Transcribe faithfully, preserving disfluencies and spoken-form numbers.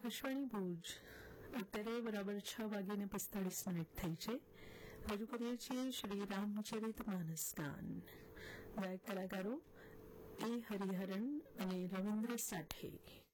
આકાશવાણી ભુજ અત્યારે બરાબર છ વાગીને પિસ્તાળીસ મિનિટ થઈ છે. રજૂ કરીએ છીએ શ્રી રામચરિત માનસ ગાન. ગાયક કલાકારો એ હરિહરન અને રવિન્દ્ર સાઠે.